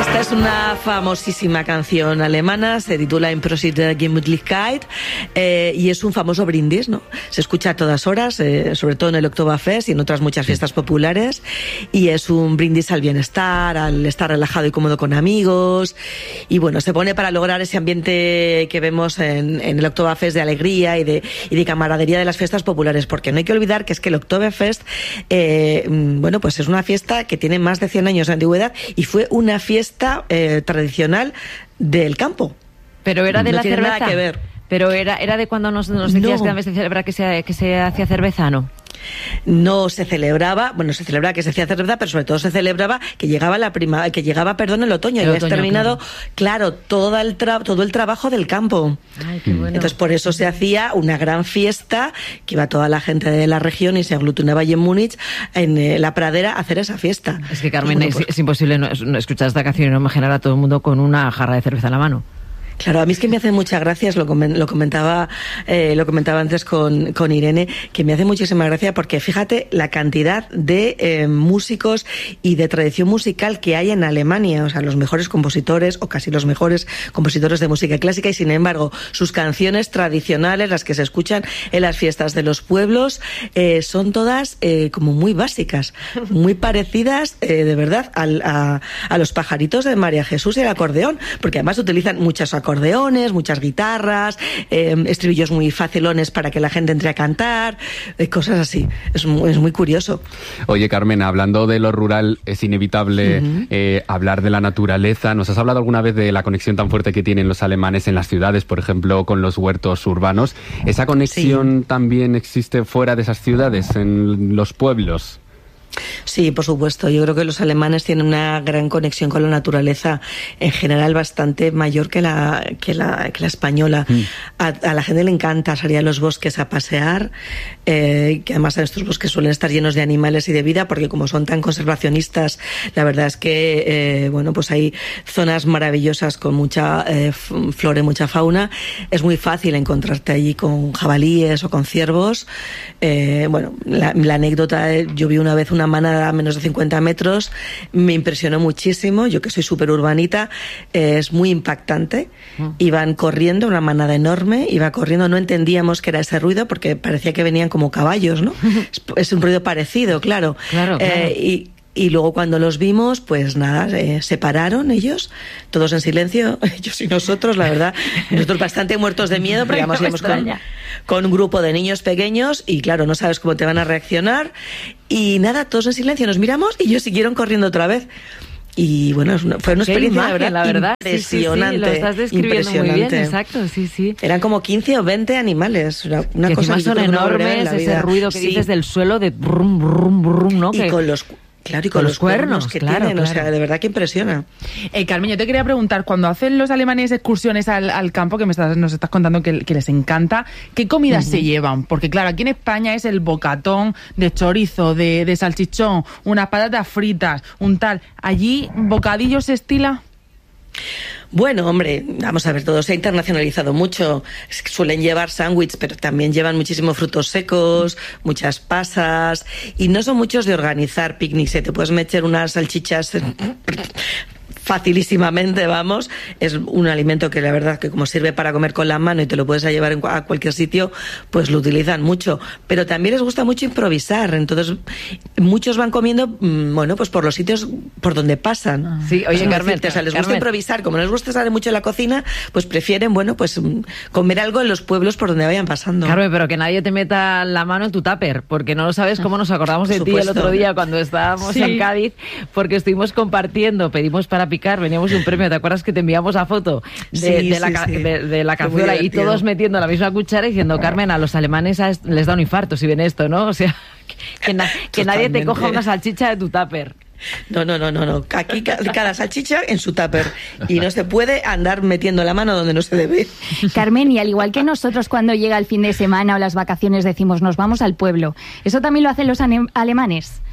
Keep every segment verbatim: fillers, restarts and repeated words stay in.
Esta es una famosísima canción alemana, se titula Im Prosit der Gemütlichkeit, eh, y es un famoso brindis, ¿no? Se escucha a todas horas, eh, sobre todo en el Oktoberfest y en otras muchas fiestas populares, y es un brindis al bienestar, al estar relajado y cómodo con amigos, y bueno, se pone para lograr ese ambiente que vemos en, en el Oktoberfest de alegría y de, y de camaradería de las fiestas populares, porque no hay que olvidar que es que el Oktoberfest, eh, bueno, pues es una fiesta que tiene más de cien años de antigüedad y fue una fiesta eh, tradicional del campo. Pero era de no la tiene cerveza. Nada que ver. Pero era, era de cuando nos, nos decías no. que a veces se celebra que se, que se hacía cerveza, ¿no? No se celebraba, bueno, se celebraba que se hacía cerveza, pero sobre todo se celebraba que llegaba la prima, que llegaba, perdón, el otoño, y habías terminado, claro, claro todo, el tra- todo el trabajo del campo. Ay, qué bueno. Entonces, por eso se hacía una gran fiesta, que iba toda la gente de la región y se aglutinaba allí en Múnich, en eh, la pradera, a hacer esa fiesta. Es que, Carmen, bueno, es, pues, es imposible no, no escuchar esta canción y no imaginar a todo el mundo con una jarra de cerveza en la mano. Claro, a mí es que me hace muchas gracias, lo, comen, lo comentaba eh, lo comentaba antes con, con Irene, que me hace muchísima gracia porque fíjate la cantidad de eh, músicos y de tradición musical que hay en Alemania, o sea, los mejores compositores o casi los mejores compositores de música clásica, y sin embargo sus canciones tradicionales, las que se escuchan en las fiestas de los pueblos, eh, son todas eh, como muy básicas, muy parecidas eh, de verdad al, a, a los pajaritos de María Jesús y el acordeón, porque además utilizan muchas acordeones, muchas guitarras, eh, estribillos muy facilones para que la gente entre a cantar, eh, cosas así. Es muy, es muy curioso. Oye, Carmen, hablando de lo rural, es inevitable uh-huh. eh, hablar de la naturaleza. ¿Nos has hablado alguna vez de la conexión tan fuerte que tienen los alemanes en las ciudades, por ejemplo, con los huertos urbanos? ¿Esa conexión sí. también existe fuera de esas ciudades, en los pueblos? Sí, por supuesto. Yo creo que los alemanes tienen una gran conexión con la naturaleza, en general bastante mayor que la que la, que la española. Mm. A, a la gente le encanta salir a los bosques a pasear, eh, que además estos bosques suelen estar llenos de animales y de vida, porque como son tan conservacionistas, la verdad es que eh, bueno, pues hay zonas maravillosas con mucha eh, flora y mucha fauna. Es muy fácil encontrarte allí con jabalíes o con ciervos. Eh, bueno, la, la anécdota, eh, yo vi una vez una manada a menos de cincuenta metros, me impresionó muchísimo. Yo que soy súper urbanita, eh, es muy impactante. Mm. Iban corriendo, una manada enorme, iba corriendo, no entendíamos qué era ese ruido porque parecía que venían como caballos, ¿no? es, es un ruido parecido, claro. Claro, claro. Eh, y Y luego cuando los vimos, pues nada, eh, se pararon ellos, todos en silencio, ellos y nosotros, la verdad, nosotros bastante muertos de miedo, porque además íbamos con, con un grupo de niños pequeños y claro, no sabes cómo te van a reaccionar, y nada, todos en silencio, nos miramos y ellos siguieron corriendo otra vez. Y bueno, fue una experiencia imagen, la, verdad, la verdad impresionante. Sí, sí, sí, lo estás describiendo muy bien, exacto, sí, sí. Eran como quince o veinte animales, una, una que cosa que son enormes, ese vida. ruido que sí. dices del suelo de brum, brum, brum, ¿no? Y que... con los... Claro, y con, con los, los cuernos, cuernos que claro, tienen, claro. o sea, de verdad que impresiona. Eh, Carmen, yo te quería preguntar, cuando hacen los alemanes excursiones al, al campo, que me estás, nos estás contando que, que les encanta, ¿qué comidas uh-huh. se llevan? Porque claro, aquí en España es el bocatón de chorizo, de, de salchichón, unas patatas fritas, un tal. ¿Allí bocadillo se estila? Bueno, hombre, vamos a ver, todo se ha internacionalizado mucho. Suelen llevar sándwiches, pero también llevan muchísimos frutos secos, muchas pasas, y no son muchos de organizar picnics. Te puedes meter unas salchichas facilísimamente, vamos. Es un alimento que la verdad que como sirve para comer con la mano y te lo puedes llevar a cualquier sitio, pues lo utilizan mucho. Pero también les gusta mucho improvisar. Entonces, muchos van comiendo, bueno, pues por los sitios por donde pasan. Sí, oye, Carmen, decirte, o sea, les Carmen. gusta improvisar. Como no les gusta estar mucho en la cocina, pues prefieren, bueno, pues comer algo en los pueblos por donde vayan pasando. Carmen, pero que nadie te meta la mano en tu tupper, porque no lo sabes cómo nos acordamos de ti el otro día cuando estábamos sí. en Cádiz, porque estuvimos compartiendo, pedimos para picar, veníamos de un premio, ¿te acuerdas que te enviamos a foto de, sí, de, la, sí, sí. de, de la cazuela y todos metiendo la misma cuchara diciendo, Carmen, a los alemanes les da un infarto si ven esto, ¿no? O sea, que, que, na, que nadie te coja una salchicha de tu tupper. No, no, no, no, no. Aquí cada salchicha en su tupper y no se puede andar metiendo la mano donde no se debe. Carmen, y al igual que nosotros cuando llega el fin de semana o las vacaciones decimos nos vamos al pueblo, ¿eso también lo hacen los alemanes?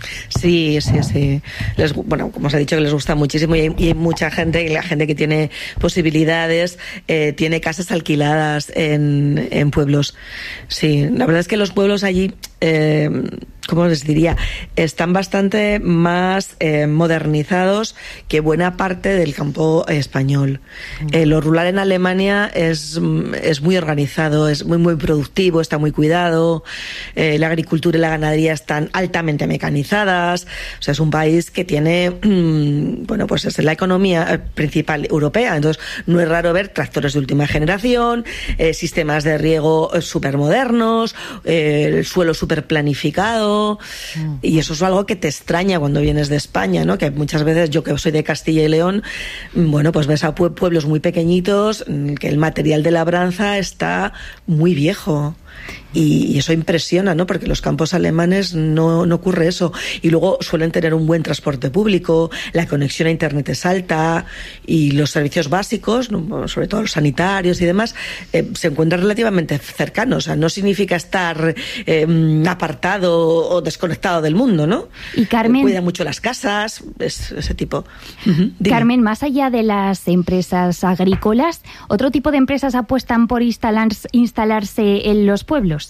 Sí, sí, sí. Les, bueno, como os he dicho, que les gusta muchísimo y hay, y hay mucha gente, y la gente que tiene posibilidades, eh, tiene casas alquiladas en, en pueblos. Sí, la verdad es que los pueblos allí, eh, ¿cómo les diría? Están bastante más eh, modernizados que buena parte del campo español. Eh, lo rural en Alemania es, es muy organizado, es muy, muy productivo, está muy cuidado. Eh, la agricultura y la ganadería están altamente mecanizadas. O sea, es un país que tiene, bueno, pues es la economía principal europea. Entonces, no es raro ver tractores de última generación, eh, sistemas de riego súper modernos, eh, el suelo súper planificado. Mm. Y eso es algo que te extraña cuando vienes de España, ¿no? Que muchas veces, yo que soy de Castilla y León, bueno, pues ves a pueblos muy pequeñitos, que el material de labranza está muy viejo. Y eso impresiona, ¿no? Porque en los campos alemanes no, no ocurre eso. Y luego suelen tener un buen transporte público, la conexión a Internet es alta y los servicios básicos, ¿no? Sobre todo los sanitarios y demás, eh, se encuentran relativamente cercanos. O sea, no significa estar eh, apartado o desconectado del mundo, ¿no? Y Carmen... Cuida mucho las casas, es, ese tipo. Uh-huh. Carmen, más allá de las empresas agrícolas, ¿otro tipo de empresas apuestan por instalar, instalarse en los pueblos?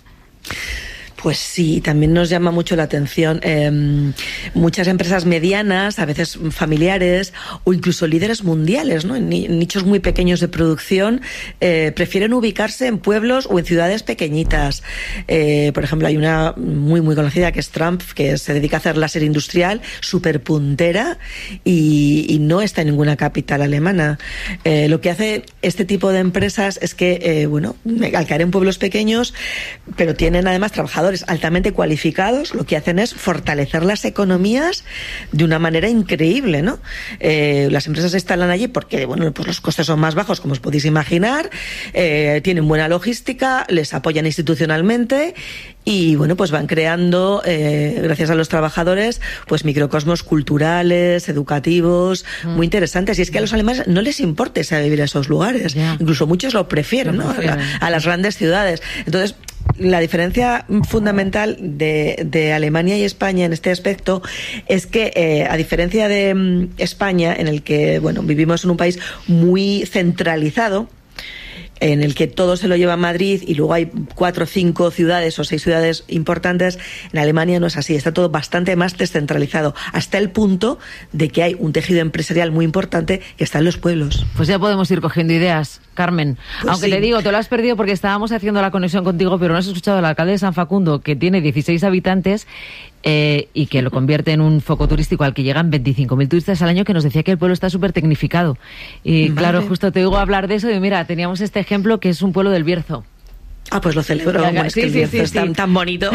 Pues sí, también nos llama mucho la atención eh, muchas empresas medianas, a veces familiares o incluso líderes mundiales, ¿no? En nichos muy pequeños de producción, eh, prefieren ubicarse en pueblos o en ciudades pequeñitas. Eh, por ejemplo, hay una muy muy conocida que es Trump, que se dedica a hacer láser industrial, súper puntera y, y no está en ninguna capital alemana. Eh, lo que hace este tipo de empresas es que, eh, bueno, al caer en pueblos pequeños, pero tienen además trabajadores altamente cualificados, lo que hacen es fortalecer las economías de una manera increíble, ¿no? Eh, las empresas se instalan allí porque, bueno, pues los costes son más bajos, como os podéis imaginar, eh, tienen buena logística, les apoyan institucionalmente y, bueno, pues van creando, eh, gracias a los trabajadores, pues microcosmos culturales, educativos, mm. muy interesantes. Y es que a los alemanes no les importa irse a vivir a esos lugares. Yeah. Incluso muchos lo prefieren, lo prefieren. ¿no? A, a las grandes ciudades. Entonces, la diferencia fundamental de, de Alemania y España en este aspecto es que, eh, a diferencia de um, España, en el que, bueno, vivimos en un país muy centralizado, en el que todo se lo lleva a Madrid y luego hay cuatro o cinco ciudades o seis ciudades importantes, en Alemania no es así, está todo bastante más descentralizado, hasta el punto de que hay un tejido empresarial muy importante que está en los pueblos. Pues ya podemos ir cogiendo ideas, Carmen. Pues Aunque sí. Te digo, te lo has perdido porque estábamos haciendo la conexión contigo, pero no has escuchado al alcalde de San Facundo, que tiene dieciséis habitantes, Eh, y que lo convierte en un foco turístico al que llegan veinticinco mil turistas al año, que nos decía que el pueblo está súper tecnificado. Y vale. Claro, justo te oigo hablar de eso y mira, teníamos este ejemplo que es un pueblo del Bierzo. Ah, pues lo celebro, bueno, es sí, que el sí, Bierzo sí, es sí. Tan, tan bonito.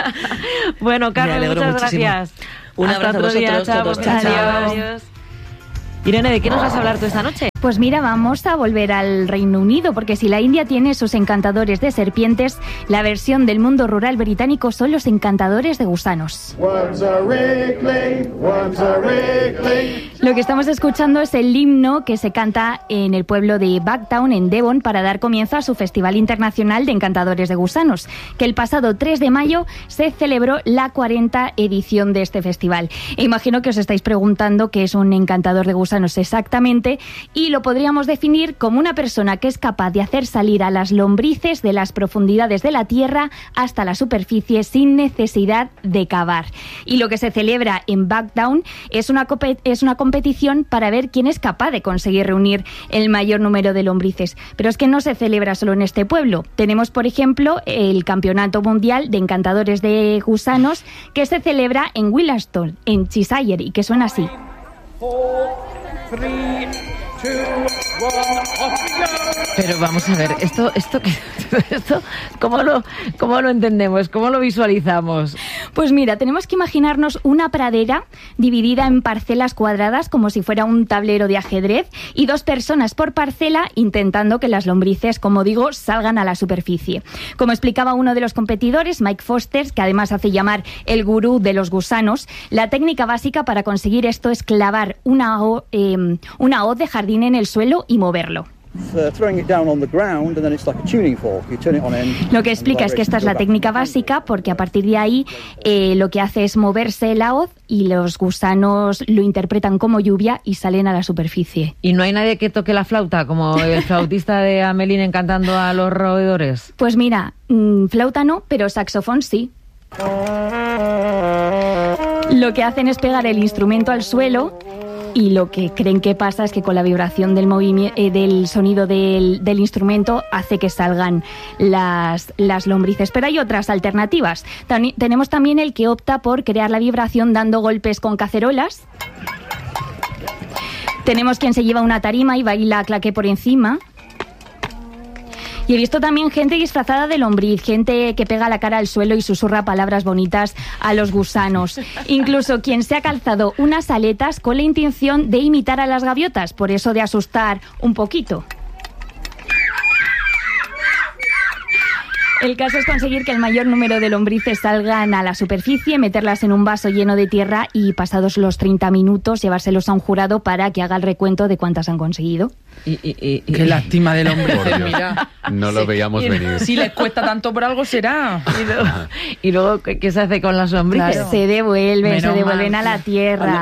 Bueno, Carmen, muchas muchísimo. gracias. Un Hasta abrazo a vosotros día, chao, todos. Chao, chao. Adiós. Irene, ¿de qué nos vas a hablar tú esta noche? Pues mira, vamos a volver al Reino Unido, porque si la India tiene sus encantadores de serpientes, la versión del mundo rural británico son los encantadores de gusanos. Lo que estamos escuchando es el himno que se canta en el pueblo de Bucktown, en Devon, para dar comienzo a su Festival Internacional de Encantadores de Gusanos, que el pasado tres de mayo se celebró la cuarta edición de este festival. E imagino que os estáis preguntando qué es un encantador de gusanos exactamente, y lo podríamos definir como una persona que es capaz de hacer salir a las lombrices de las profundidades de la tierra hasta la superficie sin necesidad de cavar. Y lo que se celebra en Bucktown es una, es una competición para ver quién es capaz de conseguir reunir el mayor número de lombrices. Pero es que no se celebra solo en este pueblo. Tenemos, por ejemplo, el Campeonato Mundial de Encantadores de Gusanos, que se celebra en Willaston, en Cheshire, y que suena así. Pero vamos a ver, esto, esto, esto, ¿cómo lo, cómo lo entendemos? ¿Cómo lo visualizamos? Pues mira, tenemos que imaginarnos una pradera dividida en parcelas cuadradas como si fuera un tablero de ajedrez y dos personas por parcela intentando que las lombrices, como digo, salgan a la superficie. Como explicaba uno de los competidores, Mike Foster, que además hace llamar el gurú de los gusanos, la técnica básica para conseguir esto es clavar una, ho, eh, una hoz de jardín en el suelo y moverlo. Lo que explica es que esta es la técnica básica, porque a partir de ahí eh, lo que hace es moverse la hoz y los gusanos lo interpretan como lluvia y salen a la superficie. ¿Y no hay nadie que toque la flauta, como el flautista de Amelín encantando a los roedores? Pues mira, mmm, flauta no, pero saxofón sí. Lo que hacen es pegar el instrumento al suelo y lo que creen que pasa es que con la vibración del movimiento, eh, del sonido del, del instrumento hace que salgan las, las lombrices. Pero hay otras alternativas. También, tenemos también el que opta por crear la vibración dando golpes con cacerolas. Tenemos quien se lleva una tarima y baila claqué por encima. Y he visto también gente disfrazada de lombriz, gente que pega la cara al suelo y susurra palabras bonitas a los gusanos. Incluso quien se ha calzado unas aletas con la intención de imitar a las gaviotas, por eso de asustar un poquito. El caso es conseguir que el mayor número de lombrices salgan a la superficie, meterlas en un vaso lleno de tierra y pasados los treinta minutos llevárselos a un jurado para que haga el recuento de cuántas han conseguido. Y, y, y, Qué y, lástima de lombrices, mira. No lo veíamos y, venir. Si les cuesta tanto por algo será. Y luego, y luego ¿qué se hace con las lombrices? Claro. Se devuelven, Menos se devuelven mal. a la tierra.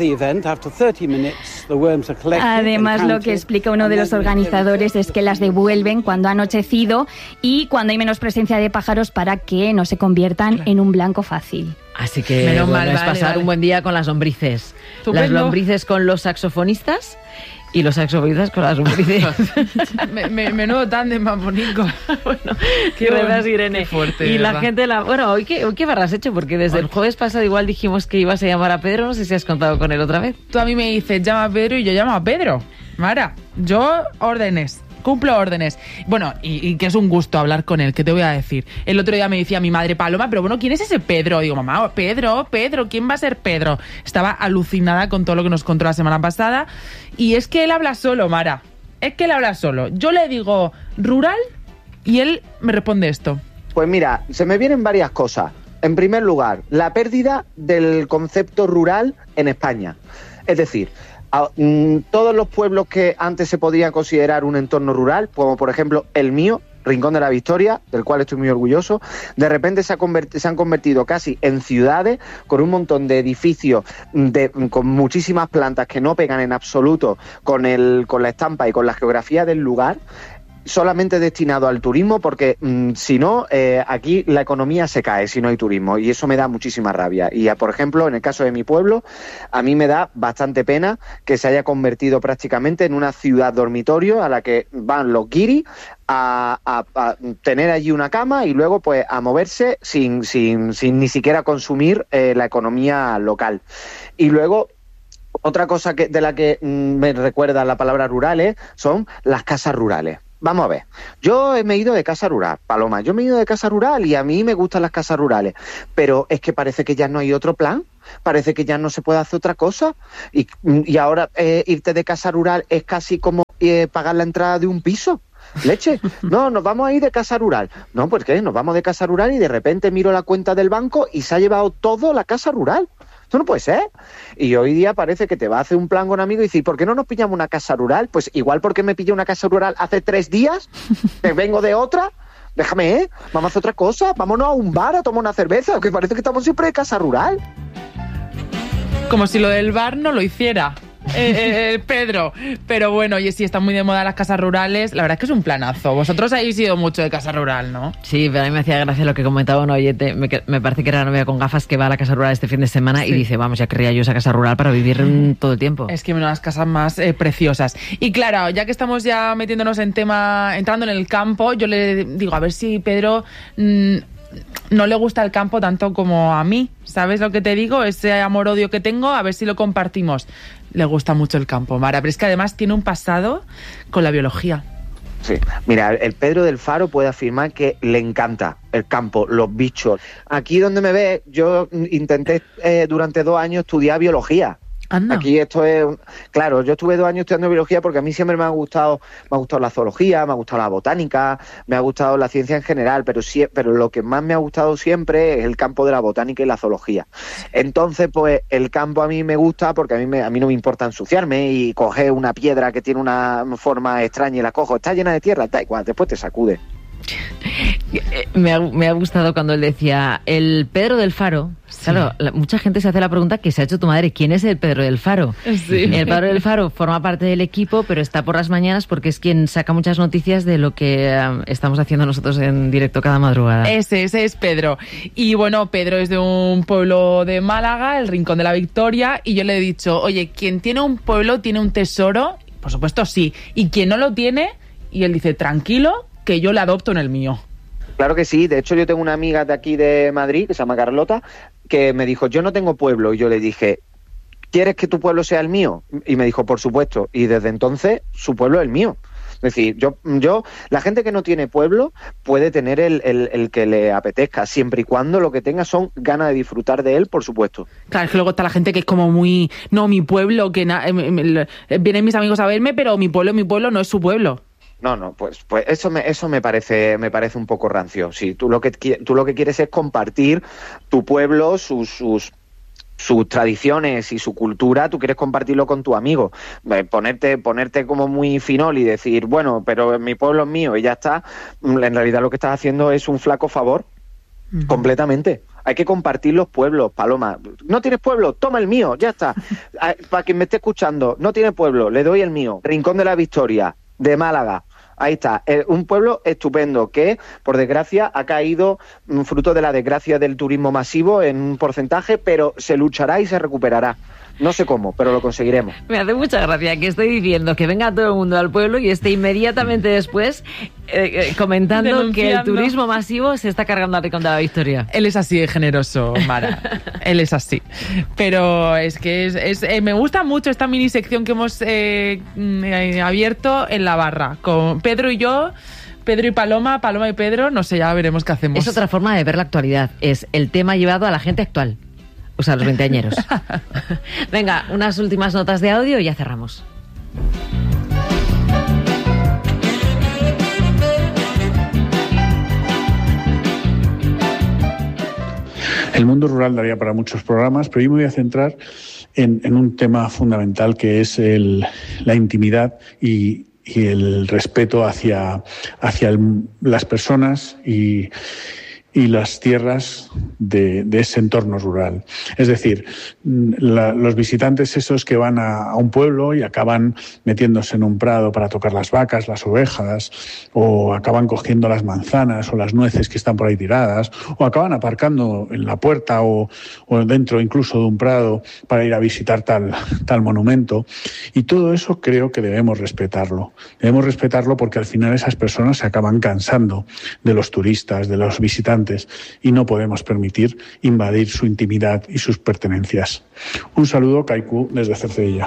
Además, lo que explica uno de los organizadores es que las devuelven cuando ha anochecido y cuando hay menos presencia de pájaros para que no se conviertan claro. en un blanco fácil. Así que Menos bueno, mal, es vale, pasar vale. un buen día con las lombrices. Estupendo. Las lombrices con los saxofonistas y los saxofonistas con las lombrices. me, me, menudo tándem más bonito. Bueno, qué verdad, Irene. Qué fuerte, y ¿verdad? la gente, la bueno, ¿hoy qué, hoy qué barras has hecho? Porque desde el jueves pasado igual dijimos que ibas a llamar a Pedro, no sé si has contado con él otra vez. Tú a mí me dices, llama a Pedro y yo llamo a Pedro. Mara, yo órdenes. Cumplo órdenes. Bueno, y, y que es un gusto hablar con él, ¿qué te voy a decir? El otro día me decía mi madre, Paloma, pero bueno, ¿quién es ese Pedro? Digo, mamá, Pedro, Pedro, ¿quién va a ser Pedro? Estaba alucinada con todo lo que nos contó la semana pasada. Y es que él habla solo, Mara. Es que él habla solo. Yo le digo rural y él me responde esto. Pues mira, se me vienen varias cosas. En primer lugar, la pérdida del concepto rural en España. Es decir, a, mm, todos los pueblos que antes se podían considerar un entorno rural, como por ejemplo el mío, Rincón de la Victoria, del cual estoy muy orgulloso, de repente se, ha converti- se han convertido casi en ciudades con un montón de edificios de, con muchísimas plantas que no pegan en absoluto con, el, con la estampa y con la geografía del lugar, solamente destinado al turismo, porque mmm, si no, eh, aquí la economía se cae si no hay turismo, y eso me da muchísima rabia. Y, por ejemplo, en el caso de mi pueblo, a mí me da bastante pena que se haya convertido prácticamente en una ciudad dormitorio a la que van los guiris a, a, a tener allí una cama y luego pues a moverse sin, sin, sin ni siquiera consumir eh, la economía local. Y luego, otra cosa que, de la que mmm, me recuerda la palabra rurales son las casas rurales. Vamos a ver, yo me he ido de casa rural, Paloma, yo me he ido de casa rural y a mí me gustan las casas rurales, pero es que parece que ya no hay otro plan, parece que ya no se puede hacer otra cosa y, y ahora eh, irte de casa rural es casi como eh, pagar la entrada de un piso. Leche, no, nos vamos a ir de casa rural. No, pues ¿qué? Nos vamos de casa rural y de repente miro la cuenta del banco y se ha llevado todo la casa rural. Esto no puede ser. Y hoy día parece que te va a hacer un plan con un amigo y decir, ¿por qué no nos pillamos una casa rural? Pues igual porque me pillé una casa rural hace tres días, que vengo de otra, déjame, ¿eh? Vamos a hacer otra cosa, vámonos a un bar a tomar una cerveza, que parece que estamos siempre de casa rural. Como si lo del bar no lo hiciera. Eh, eh, Pedro, pero bueno, oye, sí, están muy de moda las casas rurales. La verdad es que es un planazo. Vosotros habéis ido mucho de casa rural, ¿no? Sí, pero a mí me hacía gracia lo que comentaba un oyente. Me, me parece que era la novia con gafas que va a la casa rural este fin de semana sí. Y dice, vamos, ya querría yo esa casa rural para vivir mm. todo el tiempo. Es que una de las casas más eh, preciosas. Y claro, ya que estamos ya metiéndonos en tema, entrando en el campo, yo le digo, a ver si Pedro mmm, no le gusta el campo tanto como a mí. ¿Sabes lo que te digo? Ese amor-odio que tengo, a ver si lo compartimos. Le gusta mucho el campo, Mara, pero es que además tiene un pasado con la biología. Sí, mira, el Pedro del Faro puede afirmar que le encanta el campo, los bichos. Aquí donde me ves, yo intenté eh, durante dos años estudiar biología. Anda. Aquí esto es... Claro, yo estuve dos años estudiando biología porque a mí siempre me ha gustado, me ha gustado la zoología, me ha gustado la botánica, me ha gustado la ciencia en general, pero sí, pero lo que más me ha gustado siempre es el campo de la botánica y la zoología. Entonces, pues, el campo a mí me gusta porque a mí, me, a mí no me importa ensuciarme y coger una piedra que tiene una forma extraña y la cojo, está llena de tierra, da igual, después te sacude. Me ha, me ha gustado cuando él decía el Pedro del Faro. Sí. Claro, la, mucha gente se hace la pregunta que se ha hecho tu madre, ¿quién es el Pedro del Faro? Sí. El Pedro del Faro forma parte del equipo, pero está por las mañanas porque es quien saca muchas noticias de lo que um, estamos haciendo nosotros en directo cada madrugada. Ese, ese es Pedro. Y bueno, Pedro es de un pueblo de Málaga, el Rincón de la Victoria, y yo le he dicho, oye, quien tiene un pueblo tiene un tesoro, por supuesto sí, y quien no lo tiene, y él dice, tranquilo, que yo le adopto en el mío. Claro que sí, de hecho yo tengo una amiga de aquí de Madrid, que se llama Carlota, que me dijo, yo no tengo pueblo, y yo le dije, ¿quieres que tu pueblo sea el mío? Y me dijo, por supuesto, y desde entonces su pueblo es el mío. Es decir, yo, yo la gente que no tiene pueblo puede tener el, el, el que le apetezca, siempre y cuando lo que tenga son ganas de disfrutar de él, por supuesto. Claro, es que luego está la gente que es como muy, no, mi pueblo, que na- vienen mis amigos a verme, pero mi pueblo, mi pueblo no es su pueblo. No, no, pues, pues eso me, eso me parece, me parece un poco rancio. Si tú lo que tú lo que quieres es compartir tu pueblo, sus, sus, sus tradiciones y su cultura, tú quieres compartirlo con tu amigo. Ponerte, ponerte como muy finol y decir, bueno, pero mi pueblo es mío y ya está. En realidad lo que estás haciendo es un flaco favor, uh-huh. completamente. Hay que compartir los pueblos, Paloma. ¿No tienes pueblo? Toma el mío, ya está. Para quien me esté escuchando, no tiene pueblo, le doy el mío. Rincón de la Victoria, de Málaga. Ahí está, un pueblo estupendo que, por desgracia, ha caído fruto de la desgracia del turismo masivo en un porcentaje, pero se luchará y se recuperará. No sé cómo, pero lo conseguiremos. Me hace mucha gracia que estoy diciendo que venga todo el mundo al pueblo y esté inmediatamente después eh, eh, comentando que el turismo masivo se está cargando a Rincón de la Victoria. Él es así de generoso, Mara. Él es así. Pero es que es, es eh, me gusta mucho esta mini sección que hemos eh, eh, abierto en la barra con Pedro y yo. Pedro y Paloma, Paloma y Pedro, no sé, ya veremos qué hacemos. Es otra forma de ver la actualidad. Es el tema llevado a la gente actual. O sea, los veinteañeros. Venga, unas últimas notas de audio y ya cerramos. El mundo rural daría para muchos programas, pero yo me voy a centrar en, en un tema fundamental que es el, la intimidad y, y el respeto hacia, hacia el, las personas y, y las tierras de, de ese entorno rural. Es decir, la, los visitantes esos que van a, a un pueblo y acaban metiéndose en un prado para tocar las vacas, las ovejas, o acaban cogiendo las manzanas o las nueces que están por ahí tiradas, o acaban aparcando en la puerta o, o dentro incluso de un prado para ir a visitar tal, tal monumento. Y todo eso creo que debemos respetarlo. Debemos respetarlo porque al final esas personas se acaban cansando de los turistas, de los visitantes, y no podemos permitir invadir su intimidad y sus pertenencias. Un saludo, Kaiku, desde Cercedilla.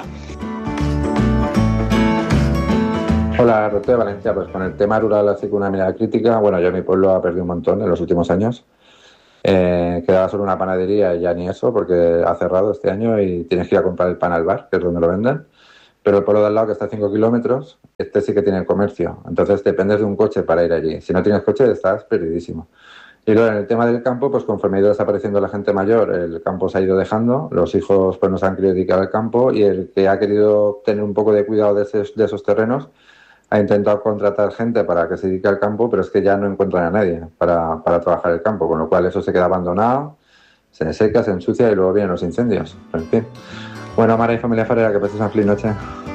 Hola, Rote de Valencia. Pues con el tema rural así con una mirada crítica, bueno, yo mi pueblo ha perdido un montón en los últimos años. Eh, quedaba solo una panadería y ya ni eso, porque ha cerrado este año y tienes que ir a comprar el pan al bar, que es donde lo venden. Pero el pueblo de al lado, que está a cinco kilómetros, este sí que tiene comercio. Entonces dependes de un coche para ir allí. Si no tienes coche, estás perdidísimo. Y luego en el tema del campo, pues conforme ha ido desapareciendo la gente mayor, el campo se ha ido dejando, los hijos pues no se han querido dedicar al campo y el que ha querido tener un poco de cuidado de esos, de esos terrenos ha intentado contratar gente para que se dedique al campo, pero es que ya no encuentran a nadie para, para trabajar el campo, con lo cual eso se queda abandonado, se seca, se ensucia y luego vienen los incendios. En fin. Bueno, Mara y familia farera, que paséis una feliz noche.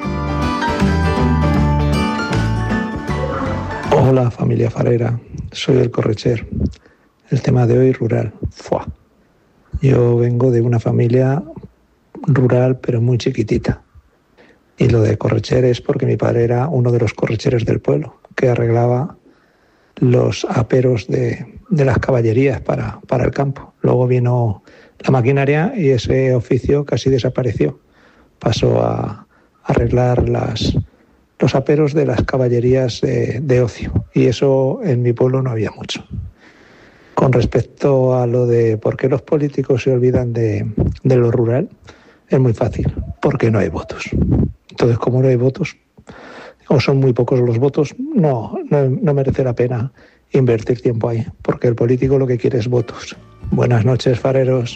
Hola familia farera, soy el Correcher. El tema de hoy, rural. ¡Fua! Yo vengo de una familia rural, pero muy chiquitita. Y lo de correcher es porque mi padre era uno de los correcheres del pueblo, que arreglaba los aperos de, de las caballerías para, para el campo. Luego vino la maquinaria y ese oficio casi desapareció. Pasó a arreglar las, los aperos de las caballerías de, de ocio. Y eso en mi pueblo no había mucho. Con respecto a lo de por qué los políticos se olvidan de, de lo rural, es muy fácil. porque no hay votos. Entonces, como no hay votos, o son muy pocos los votos, no, no, no merece la pena invertir tiempo ahí, porque el político lo que quiere es votos. Buenas noches, fareros.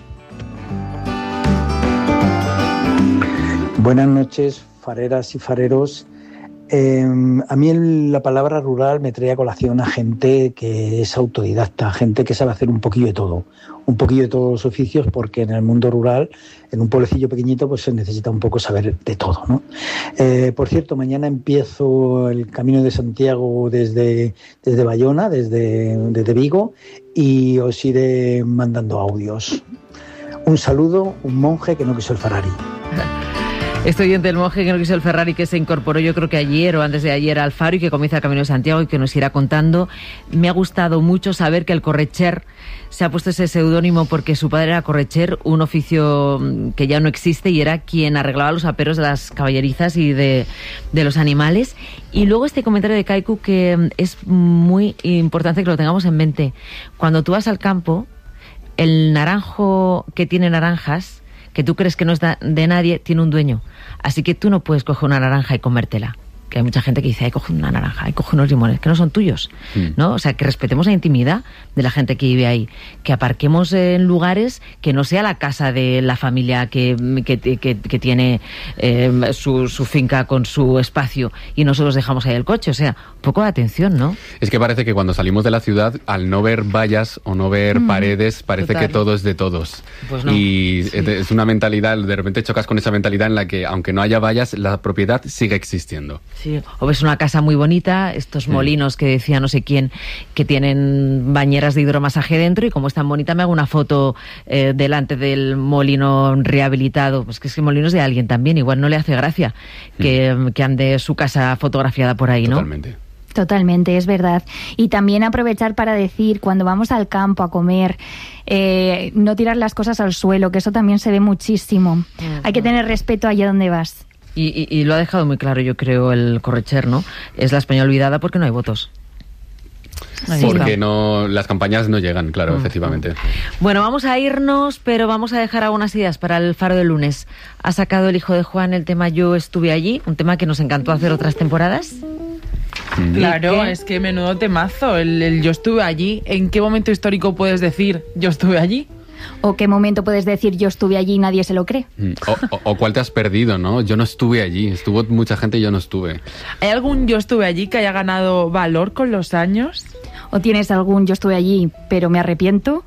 Buenas noches, fareras y fareros. Eh, a mí el, la palabra rural me trae a colación a gente que es autodidacta, gente que sabe hacer un poquillo de todo, un poquillo de todos los oficios, porque en el mundo rural, en un pueblecillo pequeñito, pues se necesita un poco saber de todo, ¿no? Eh, por cierto, mañana empiezo el Camino de Santiago desde, desde Bayona, desde, desde Vigo, y os iré mandando audios. Un saludo, un monje que no quiso el Ferrari. Estoy oyente del monje que no quiso el Ferrari, que se incorporó yo creo que ayer o antes de ayer al Faro y que comienza el Camino de Santiago y que nos irá contando. Me ha gustado mucho saber que el Corretxer se ha puesto ese seudónimo porque su padre era Corretxer, un oficio que ya no existe, y era quien arreglaba los aperos de las caballerizas y de, de los animales. Y luego este comentario de Kaiku, que es muy importante que lo tengamos en mente. Cuando tú vas al campo, el naranjo que tiene naranjas, que tú crees que no es de nadie, tiene un dueño. Así que tú no puedes coger una naranja y comértela. Que hay mucha gente que dice, ay, coge una naranja, ay, coge unos limones, que no son tuyos, mm. ¿no? O sea, que respetemos la intimidad de la gente que vive ahí, que aparquemos en lugares que no sea la casa de la familia que, que, que, que tiene eh, su, su finca con su espacio y nosotros dejamos ahí el coche. O sea, un poco de atención, ¿no? Es que parece que cuando salimos de la ciudad, al no ver vallas o no ver mm, paredes, parece total. que todo es de todos. Pues no. Y sí. es una mentalidad, de repente chocas con esa mentalidad en la que, aunque no haya vallas, la propiedad sigue existiendo. Sí, o ves una casa muy bonita, estos molinos que decía no sé quién, que tienen bañeras de hidromasaje dentro, y como es tan bonita me hago una foto eh, delante del molino rehabilitado. Pues que es que el molino es de alguien también, igual no le hace gracia que, mm. que ande su casa fotografiada por ahí, ¿no? Totalmente. Totalmente, es verdad. Y también aprovechar para decir, cuando vamos al campo a comer, eh, no tirar las cosas al suelo, que eso también se ve muchísimo. Uh-huh. Hay que tener respeto allá donde vas. Y, y, y lo ha dejado muy claro, yo creo, el Corretxer, ¿no? Es la España olvidada porque no hay votos. Ahí porque está. no las campañas no llegan, claro, mm. efectivamente. Bueno, vamos a irnos, pero vamos a dejar algunas ideas para el Faro del lunes. Ha sacado el hijo de Juan el tema Yo estuve allí, un tema que nos encantó hacer otras temporadas. Mm. Claro, es que menudo temazo, el, el Yo estuve allí. ¿En qué momento histórico puedes decir Yo estuve allí? ¿O qué momento puedes decir yo estuve allí y nadie se lo cree? O, o, o cuál te has perdido, ¿no? Yo no estuve allí, estuvo mucha gente y yo no estuve. ¿Hay algún yo estuve allí que haya ganado valor con los años? ¿O tienes algún yo estuve allí pero me arrepiento?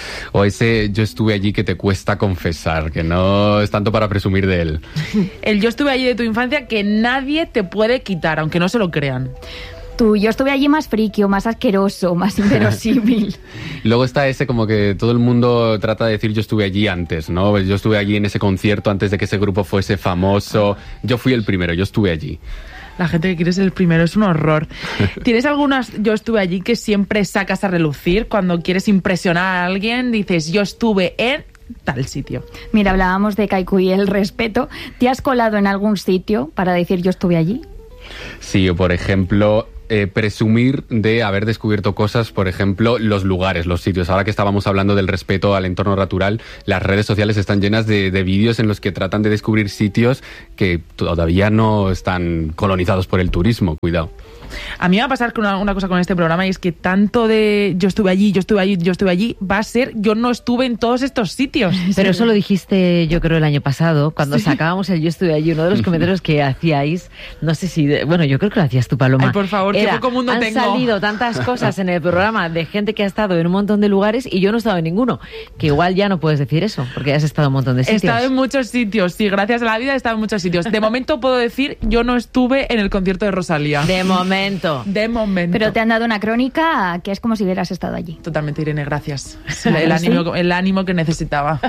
O ese yo estuve allí que te cuesta confesar, que no es tanto para presumir de él. El yo estuve allí de tu infancia que nadie te puede quitar, aunque no se lo crean. Tú, yo estuve allí más friki o más asqueroso, más inverosímil. Luego está ese como que todo el mundo trata de decir yo estuve allí antes, ¿no? Yo estuve allí en ese concierto antes de que ese grupo fuese famoso. Yo fui el primero, yo estuve allí. La gente que quiere ser el primero es un horror. ¿Tienes algunas yo estuve allí que siempre sacas a relucir? Cuando quieres impresionar a alguien, dices yo estuve en tal sitio. Mira, hablábamos de Kaiku y el respeto. ¿Te has colado en algún sitio para decir yo estuve allí? Sí, o por ejemplo... Eh, presumir de haber descubierto cosas, por ejemplo, los lugares, los sitios. Ahora que estábamos hablando del respeto al entorno natural, las redes sociales están llenas de, de vídeos en los que tratan de descubrir sitios que todavía no están colonizados por el turismo. Cuidado. A mí me va a pasar una, una cosa con este programa, y es que tanto de yo estuve allí, yo estuve allí, yo estuve allí, va a ser yo no estuve en todos estos sitios. Pero eso lo dijiste yo creo el año pasado, cuando sí. sacábamos el yo estuve allí, uno de los comentarios que hacíais, no sé si, de, bueno, yo creo que lo hacías tú, Paloma. Ay, por favor, Era, qué poco mundo han tengo. salido tantas cosas en el programa de gente que ha estado en un montón de lugares y yo no he estado en ninguno, que igual ya no puedes decir eso, porque has estado en un montón de sitios. He estado en muchos sitios, sí, gracias a la vida he estado en muchos sitios. De momento puedo decir, yo no estuve en el concierto de Rosalía. De momento. De momento. Pero te han dado una crónica que es como si hubieras estado allí. Totalmente, Irene, gracias. El, el, ánimo, el ánimo que necesitaba.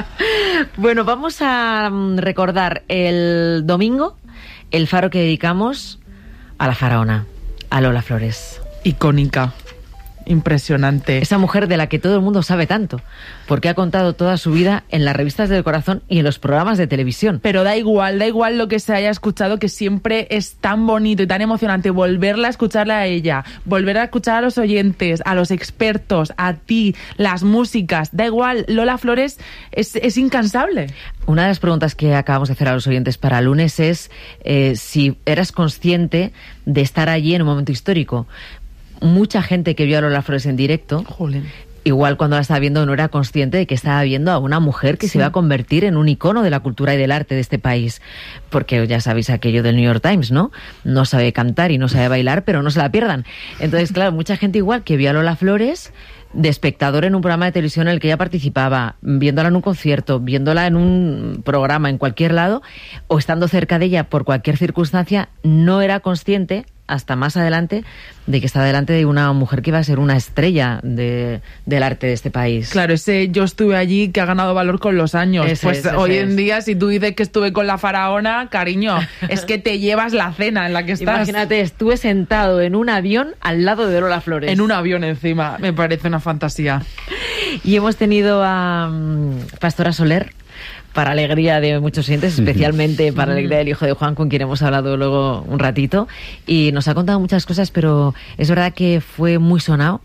Bueno, vamos a recordar el domingo el faro que dedicamos a la faraona, a Lola Flores. Icónica. Impresionante. Esa mujer de la que todo el mundo sabe tanto, porque ha contado toda su vida en las revistas del corazón y en los programas de televisión. Pero da igual, da igual lo que se haya escuchado, que siempre es tan bonito y tan emocionante volverla a escucharla a ella, volver a escuchar a los oyentes, a los expertos, a ti, las músicas, da igual. Lola Flores es, es incansable. Una de las preguntas que acabamos de hacer a los oyentes para lunes es eh, si eras consciente de estar allí en un momento histórico. Mucha gente que vio a Lola Flores en directo, Jolín. igual cuando la estaba viendo no era consciente de que estaba viendo a una mujer que sí. se iba a convertir en un icono de la cultura y del arte de este país. Porque ya sabéis aquello del New York Times, ¿no? No sabe cantar y no sabe bailar, pero no se la pierdan. Entonces, claro, mucha gente igual que vio a Lola Flores de espectador en un programa de televisión en el que ella participaba, viéndola en un concierto, viéndola en un programa en cualquier lado, o estando cerca de ella por cualquier circunstancia, no era consciente hasta más adelante de que estaba delante de una mujer que iba a ser una estrella de, del arte de este país. Claro, ese yo estuve allí que ha ganado valor con los años. Ese pues es, ese hoy es. en día, si tú dices que estuve con la faraona, cariño, es que te llevas la cena en la que estás. Imagínate, estuve sentado en un avión al lado de Lola Flores. En un avión encima, me parece una fantasía. Y hemos tenido a um, Pastora Soler, para alegría de muchos oyentes, especialmente para alegría del hijo de Juan, con quien hemos hablado luego un ratito, y nos ha contado muchas cosas, pero es verdad que fue muy sonado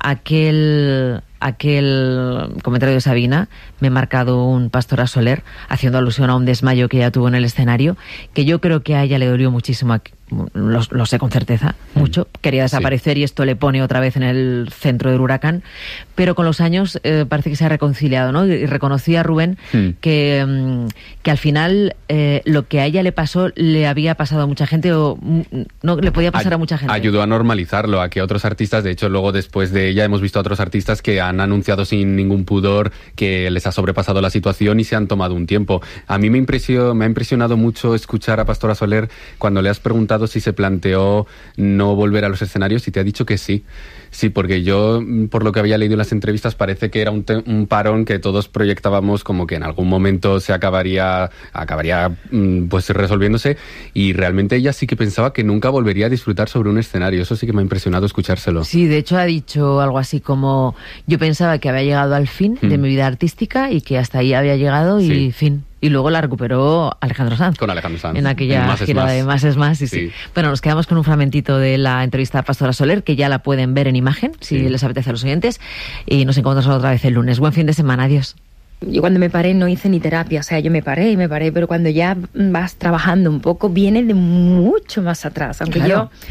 aquel aquel comentario de Sabina, me he marcado un Pastora Soler, haciendo alusión a un desmayo que ella tuvo en el escenario, que yo creo que a ella le dolió muchísimo, lo, lo sé con certeza, mucho, quería desaparecer, sí. Y esto le pone otra vez en el centro del huracán, pero con los años eh, parece que se ha reconciliado, ¿no? Y, y reconocía a Rubén mm. que, mm, que al final eh, lo que a ella le pasó le había pasado a mucha gente, o mm, no le podía pasar a, a mucha gente. Ayudó a normalizarlo, a que otros artistas, de hecho luego después de ella hemos visto a otros artistas que han anunciado sin ningún pudor que les ha sobrepasado la situación y se han tomado un tiempo. A mí me, impresionó, me ha impresionado mucho escuchar a Pastora Soler cuando le has preguntado si se planteó no volver a los escenarios y te ha dicho que sí. Sí, porque yo, por lo que había leído en las entrevistas, parece que era un, te- un parón que todos proyectábamos como que en algún momento se acabaría, acabaría pues resolviéndose, y realmente ella sí que pensaba que nunca volvería a disfrutar sobre un escenario. Eso sí que me ha impresionado escuchárselo. Sí, de hecho ha dicho algo así como: yo pensaba que había llegado al fin mm. de mi vida artística y que hasta ahí había llegado y sí. fin. Y luego la recuperó Alejandro Sanz. Con Alejandro Sanz. En aquella más gira de Más es Más. Sí, sí. Sí. Bueno, nos quedamos con un fragmentito de la entrevista a Pastora Soler, que ya la pueden ver en imagen, si sí. les apetece a los oyentes. Y nos encontramos otra vez el lunes. Buen fin de semana. Adiós. Yo cuando me paré no hice ni terapia, o sea, yo me paré y me paré, pero cuando ya vas trabajando un poco, viene de mucho más atrás. Aunque claro. yo...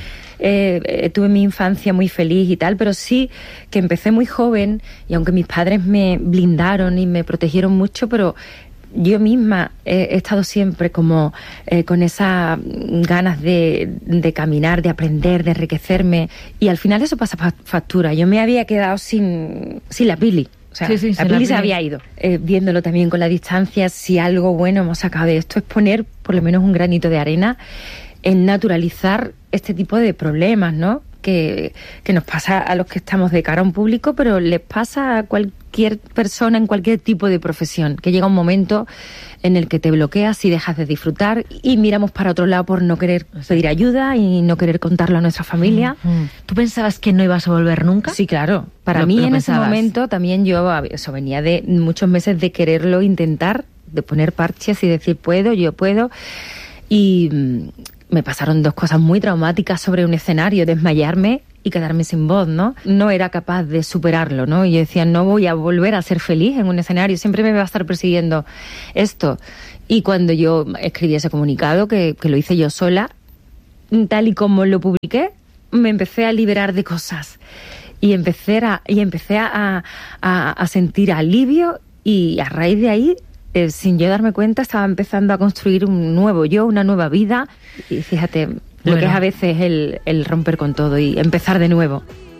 Eh, tuve mi infancia muy feliz y tal, pero sí que empecé muy joven, y aunque mis padres me blindaron y me protegieron mucho, pero yo misma he, he estado siempre como eh, con esas ganas de, de caminar, de aprender, de enriquecerme, y al final eso pasa factura. Yo me había quedado sin, sin la Pili. O sea, sí, sí, la Pili se había ido. Eh, viéndolo también con la distancia, si algo bueno hemos sacado de esto es poner por lo menos un granito de arena en naturalizar este tipo de problemas, ¿no? Que, que nos pasa a los que estamos de cara a un público, pero les pasa a cualquier persona en cualquier tipo de profesión, que llega un momento en el que te bloqueas y dejas de disfrutar y miramos para otro lado por no querer pedir ayuda y no querer contarlo a nuestra familia. Mm-hmm. ¿Tú pensabas que no ibas a volver nunca? Sí, claro. Para lo, mí lo en pensabas. Ese momento también yo, eso venía de muchos meses de quererlo intentar, de poner parches y decir puedo, yo puedo, y me pasaron dos cosas muy traumáticas sobre un escenario: desmayarme y quedarme sin voz, ¿no? No era capaz de superarlo, ¿no? Y yo decía, no voy a volver a ser feliz en un escenario, siempre me va a estar persiguiendo esto. Y cuando yo escribí ese comunicado, que, que lo hice yo sola, tal y como lo publiqué, me empecé a liberar de cosas. Y empecé a, y empecé a, a, a sentir alivio, y a raíz de ahí, Eh, sin yo darme cuenta, estaba empezando a construir un nuevo yo, una nueva vida. Y fíjate, bueno, lo que es a veces el, el romper con todo y empezar de nuevo.